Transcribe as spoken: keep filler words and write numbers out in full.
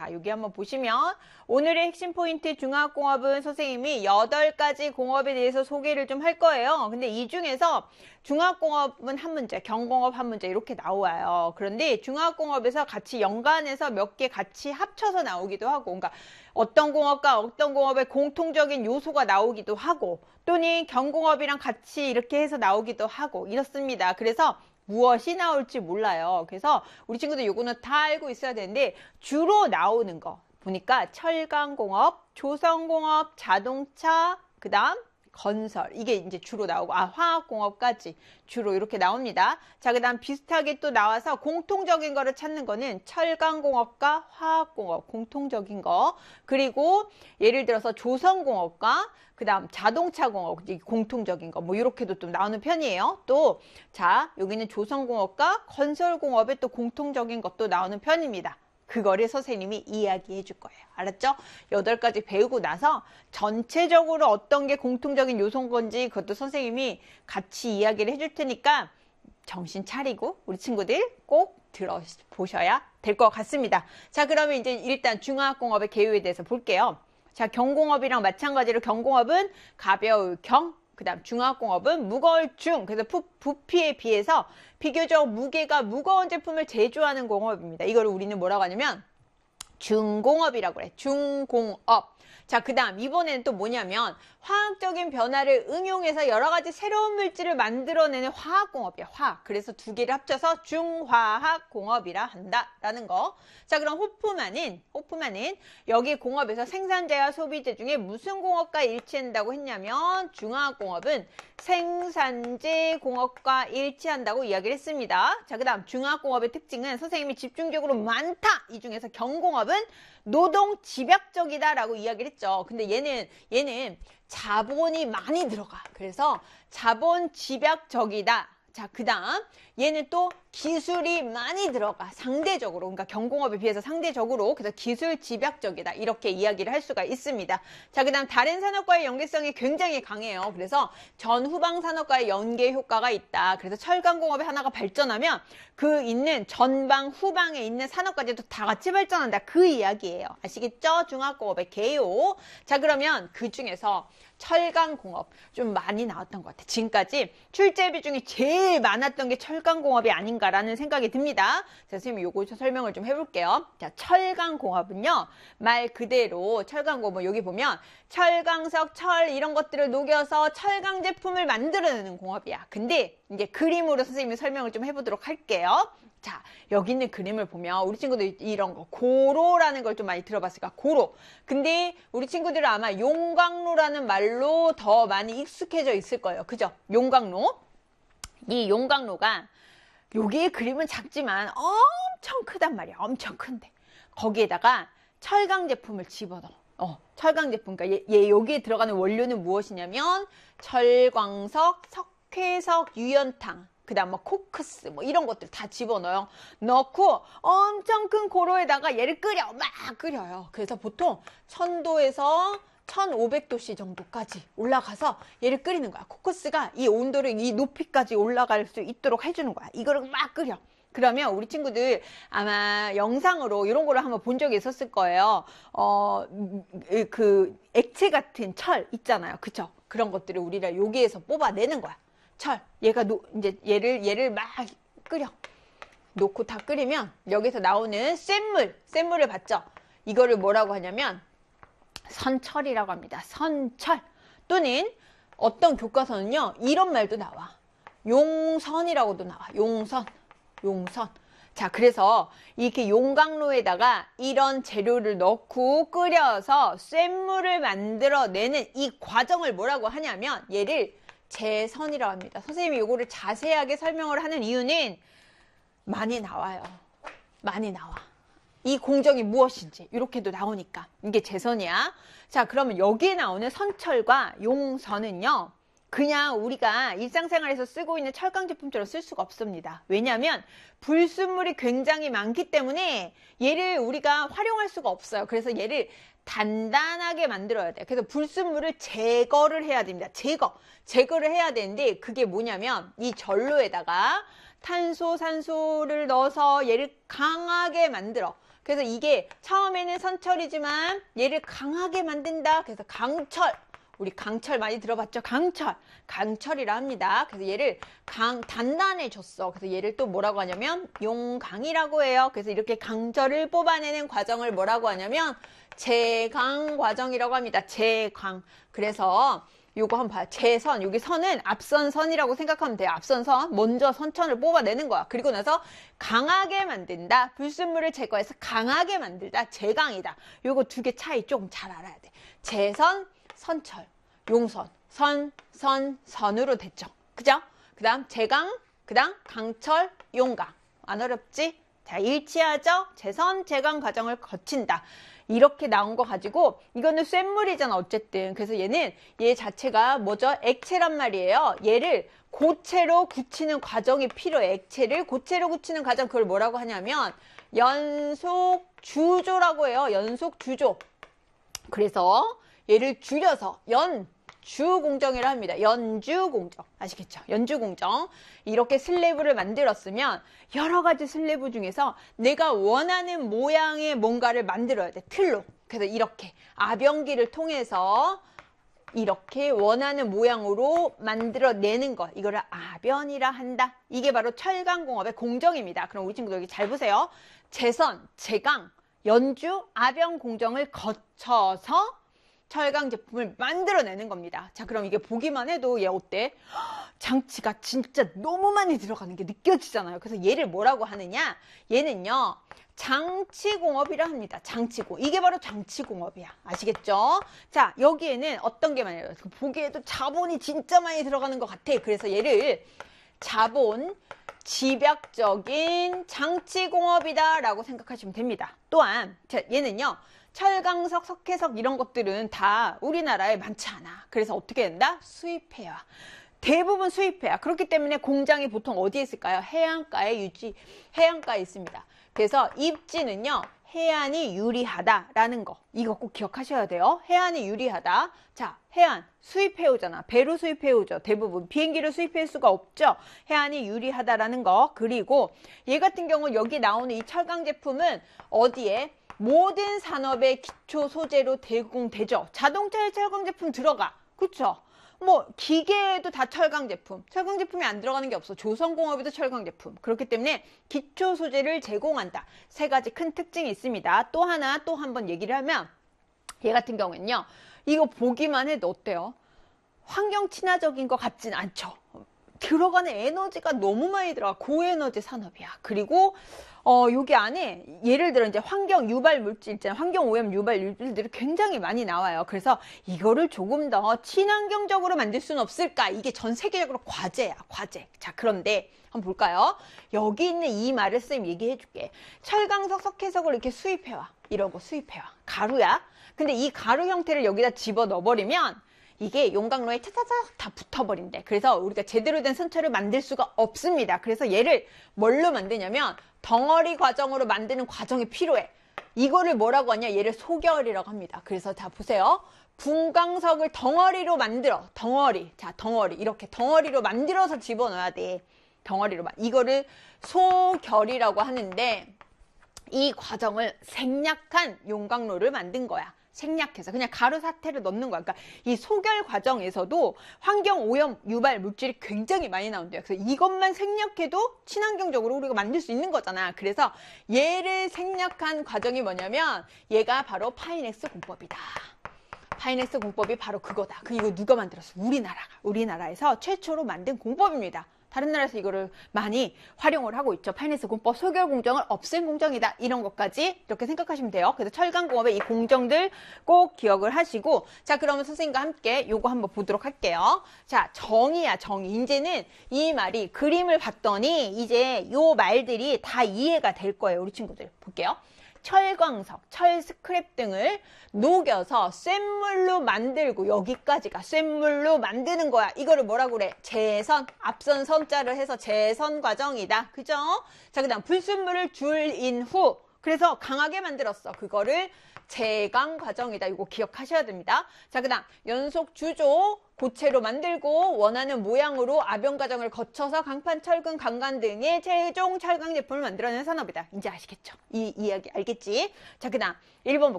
여기 한번 보시면 오늘의 핵심 포인트 중화학공업은 선생님이 여덟 가지 공업에 대해서 소개를 좀 할 거예요. 근데 이 중에서 중화학공업은 한 문제, 경공업 한 문제 이렇게 나와요. 그런데 중화학공업에서 같이 연관해서 몇 개 같이 합쳐서 나오기도 하고, 그러니까 어떤 공업과 어떤 공업의 공통적인 요소가 나오기도 하고, 또는 경공업이랑 같이 이렇게 해서 나오기도 하고 이렇습니다. 그래서 무엇이 나올지 몰라요. 그래서 우리 친구들 요거는 다 알고 있어야 되는데, 주로 나오는 거 보니까 철강공업, 조선공업, 자동차, 그 다음 건설, 이게 이제 주로 나오고, 아, 화학공업까지 주로 이렇게 나옵니다. 자, 그 다음 비슷하게 또 나와서 공통적인 거를 찾는 거는 철강공업과 화학공업, 공통적인 거. 그리고 예를 들어서 조선공업과 그 다음 자동차공업, 공통적인 거, 뭐 이렇게도 좀 나오는 편이에요. 또, 자, 여기는 조선공업과 건설공업의 또 공통적인 것도 나오는 편입니다. 그거를 선생님이 이야기해 줄 거예요. 알았죠? 여덟 가지 배우고 나서 전체적으로 어떤 게 공통적인 요소인 건지 그것도 선생님이 같이 이야기를 해줄 테니까 정신 차리고 우리 친구들 꼭 들어보셔야 될 것 같습니다. 자, 그러면 이제 일단 중화학공업의 개요에 대해서 볼게요. 자, 경공업이랑 마찬가지로 경공업은 가벼울 경, 그 다음 중화학공업은 무거울 중, 그래서 부, 부피에 비해서 비교적 무게가 무거운 제품을 제조하는 공업입니다. 이걸 우리는 뭐라고 하냐면 중공업이라고 그래. 중공업. 자, 그 다음 이번에는 또 뭐냐면 화학적인 변화를 응용해서 여러 가지 새로운 물질을 만들어내는 화학공업이야. 화학. 그래서 두 개를 합쳐서 중화학공업이라 한다라는 거. 자, 그럼 호프만은 호프만은 여기 공업에서 생산자와 소비자 중에 무슨 공업과 일치한다고 했냐면 중화학공업은 생산재 공업과 일치한다고 이야기를 했습니다. 자, 그 다음 중화학공업의 특징은 선생님이 집중적으로 많다. 이 중에서 경공업은 노동 집약적이다라고 이야기를 했죠. 근데 얘는 얘는 자본이 많이 들어가. 그래서 자본 집약적이다. 자, 그 다음 얘는 또 기술이 많이 들어가. 상대적으로, 그러니까 경공업에 비해서 상대적으로, 그래서 기술 집약적이다. 이렇게 이야기를 할 수가 있습니다. 자, 그 다음 다른 산업과의 연계성이 굉장히 강해요. 그래서 전후방 산업과의 연계 효과가 있다. 그래서 철강공업의 하나가 발전하면 그 있는 전방, 후방에 있는 산업까지도 다 같이 발전한다. 그 이야기예요. 아시겠죠? 중화학공업의 개요. 자, 그러면 그 중에서 철강공업 좀 많이 나왔던 것 같아요. 지금까지 출제 비중이 제일 많았던 게 철강공업이 아닌가라는 생각이 듭니다. 자, 선생님이 요거 설명을 좀 해볼게요. 자, 철강공업은요, 말 그대로 철강공업, 여기 보면 철강석, 철 이런 것들을 녹여서 철강 제품을 만들어내는 공업이야. 근데 이제 그림으로 선생님이 설명을 좀 해보도록 할게요. 자, 여기 있는 그림을 보면 우리 친구들 이런 거 고로라는 걸 좀 많이 들어봤을까? 고로. 근데 우리 친구들은 아마 용광로라는 말로 더 많이 익숙해져 있을 거예요. 그죠? 용광로. 이 용광로가 여기의 그림은 작지만 엄청 크단 말이야. 엄청 큰데 거기에다가 철강 제품을 집어넣어. 어, 철강 제품. 그러니까 얘, 얘 여기에 들어가는 원료는 무엇이냐면 철광석, 석회석, 유연탕, 그 다음 뭐 코크스 뭐 이런 것들 다 집어넣어요. 넣고 엄청 큰 고로에다가 얘를 끓여. 막 끓여요. 그래서 보통 천 도에서 천오백 도씨 정도까지 올라가서 얘를 끓이는 거야. 코크스가 이 온도를 이 높이까지 올라갈 수 있도록 해주는 거야. 이거를 막 끓여. 그러면 우리 친구들 아마 영상으로 이런 거를 한번 본 적이 있었을 거예요. 어, 그 액체 같은 철 있잖아요. 그쵸? 그런 것들을 우리가 여기에서 뽑아내는 거야. 철. 얘가 노, 이제 얘를, 얘를 막 끓여. 놓고 다 끓이면 여기서 나오는 샘물, 샘물을 봤죠? 이거를 뭐라고 하냐면 선철이라고 합니다. 선철. 또는 어떤 교과서는요, 이런 말도 나와. 용선이라고도 나와. 용선. 용선. 자, 그래서 이렇게 용광로에다가 이런 재료를 넣고 끓여서 쇳물을 만들어내는 이 과정을 뭐라고 하냐면 얘를 재선이라고 합니다. 선생님이 이거를 자세하게 설명을 하는 이유는 많이 나와요. 많이 나와. 이 공정이 무엇인지 이렇게도 나오니까 이게 재선이야. 자, 그러면 여기에 나오는 선철과 용선은요, 그냥 우리가 일상생활에서 쓰고 있는 철강 제품처럼 쓸 수가 없습니다. 왜냐하면 불순물이 굉장히 많기 때문에 얘를 우리가 활용할 수가 없어요. 그래서 얘를 단단하게 만들어야 돼요. 그래서 불순물을 제거를 해야 됩니다. 제거. 제거를 해야 되는데 그게 뭐냐면 이 전로에다가 탄소, 산소를 넣어서 얘를 강하게 만들어. 그래서 이게 처음에는 선철이지만 얘를 강하게 만든다. 그래서 강철. 우리 강철 많이 들어봤죠? 강철. 강철이라 합니다. 그래서 얘를 강, 단단해졌어. 그래서 얘를 또 뭐라고 하냐면 용강이라고 해요. 그래서 이렇게 강철을 뽑아내는 과정을 뭐라고 하냐면 제강 과정이라고 합니다. 제강. 그래서 요거 한번 봐요. 제선. 여기 선은 앞선 선이라고 생각하면 돼요. 앞선 선. 먼저 선천을 뽑아내는 거야. 그리고 나서 강하게 만든다. 불순물을 제거해서 강하게 만들다. 제강이다. 요거 두 개 차이 조금 잘 알아야 돼. 제선, 선철, 용선, 선, 선, 선으로 됐죠. 그죠? 그 다음 제강, 그 다음 강철, 용강. 안 어렵지? 자, 일치하죠? 제선, 제강 과정을 거친다. 이렇게 나온 거 가지고 이거는 쇳물이잖아 어쨌든. 그래서 얘는 얘 자체가 뭐죠? 액체란 말이에요. 얘를 고체로 굳히는 과정이 필요해. 액체를 고체로 굳히는 과정, 그걸 뭐라고 하냐면 연속주조라고 해요. 연속주조. 그래서 얘를 줄여서 연주공정이라 합니다. 연주공정. 아시겠죠? 연주공정. 이렇게 슬래브를 만들었으면 여러 가지 슬래브 중에서 내가 원하는 모양의 뭔가를 만들어야 돼. 틀로. 그래서 이렇게 아병기를 통해서 이렇게 원하는 모양으로 만들어내는 것. 이거를 아변이라 한다. 이게 바로 철강공업의 공정입니다. 그럼 우리 친구들 여기 잘 보세요. 제선, 제강, 연주, 아변 공정을 거쳐서 철강 제품을 만들어내는 겁니다. 자, 그럼 이게 보기만 해도 얘 어때? 장치가 진짜 너무 많이 들어가는 게 느껴지잖아요. 그래서 얘를 뭐라고 하느냐? 얘는요, 장치공업이라 합니다. 장치공. 이게 바로 장치공업이야. 아시겠죠? 자, 여기에는 어떤 게 많이 들어가요? 보기에도 자본이 진짜 많이 들어가는 것 같아. 그래서 얘를 자본, 집약적인 장치공업이다 라고 생각하시면 됩니다. 또한 자, 얘는요, 철강석, 석회석 이런 것들은 다 우리나라에 많지 않아. 그래서 어떻게 된다? 수입해야. 대부분 수입해야. 그렇기 때문에 공장이 보통 어디에 있을까요? 해안가에 유지, 해안가에 있습니다. 그래서 입지는요, 해안이 유리하다라는 거. 이거 꼭 기억하셔야 돼요. 해안이 유리하다. 자, 해안 수입해오잖아. 배로 수입해오죠. 대부분 비행기를 수입할 수가 없죠. 해안이 유리하다라는 거. 그리고 얘 같은 경우 여기 나오는 이 철강 제품은 어디에? 모든 산업의 기초 소재로 제공되죠. 자동차에 철강 제품 들어가. 그쵸? 뭐 기계에도 다 철강 제품. 철강 제품이 안 들어가는 게 없어. 조선공업에도 철강 제품. 그렇기 때문에 기초 소재를 제공한다. 세 가지 큰 특징이 있습니다. 또 하나 또 한번 얘기를 하면 얘 같은 경우는요. 이거 보기만 해도 어때요? 환경 친화적인 것 같진 않죠. 들어가는 에너지가 너무 많이 들어가. 고에너지 산업이야. 그리고 어, 여기 안에 예를 들어 이제 환경 유발 물질 있잖아요. 환경 오염 유발 물질들이 굉장히 많이 나와요. 그래서 이거를 조금 더 친환경적으로 만들 수는 없을까? 이게 전 세계적으로 과제야, 과제. 자, 그런데 한번 볼까요? 여기 있는 이 말을 쌤 얘기해 줄게. 철강석, 석회석을 이렇게 수입해와. 이러고 수입해와. 가루야. 근데 이 가루 형태를 여기다 집어 넣어버리면 이게 용광로에 차차차 다 붙어버린대. 그래서 우리가 제대로 된 선철을 만들 수가 없습니다. 그래서 얘를 뭘로 만드냐면 덩어리 과정으로 만드는 과정이 필요해. 이거를 뭐라고 하냐? 얘를 소결이라고 합니다. 그래서 자 보세요. 분광석을 덩어리로 만들어. 덩어리. 자, 덩어리. 이렇게 덩어리로 만들어서 집어넣어야 돼. 덩어리로. 이거를 소결이라고 하는데 이 과정을 생략한 용광로를 만든 거야. 생략해서 그냥 가루 사태를 넣는 거야. 그러니까 이 소결 과정에서도 환경 오염 유발 물질이 굉장히 많이 나온대요. 그래서 이것만 생략해도 친환경적으로 우리가 만들 수 있는 거잖아. 그래서 얘를 생략한 과정이 뭐냐면 얘가 바로 파이넥스 공법이다. 파이넥스 공법이 바로 그거다. 그 이거 누가 만들었어? 우리나라가. 우리나라에서 최초로 만든 공법입니다. 다른 나라에서 이거를 많이 활용을 하고 있죠. 파이넥스 공법, 소결 공정을 없앤 공정이다. 이런 것까지 이렇게 생각하시면 돼요. 그래서 철강공업의 이 공정들 꼭 기억을 하시고, 자, 그러면 선생님과 함께 요거 한번 보도록 할게요. 자, 정의야, 정의. 이제는 이 말이 그림을 봤더니 이제 요 말들이 다 이해가 될 거예요. 우리 친구들. 볼게요. 철광석, 철 스크랩 등을 녹여서 쇳물로 만들고, 여기까지가 쇳물로 만드는 거야. 이거를 뭐라고 그래? 제선, 앞선 선자를 해서 제선 과정이다. 그죠? 자, 그 다음 불순물을 줄인 후 그래서 강하게 만들었어. 그거를 제강 과정이다. 이거 기억하셔야 됩니다. 자, 그 다음 연속 주조 고체로 만들고 원하는 모양으로 압연 과정을 거쳐서 강판, 철근, 강간 등의 최종 철강 제품을 만들어내는 산업이다. 이제 아시겠죠? 이 이야기 알겠지? 자, 그 다음 일 번 볼게요.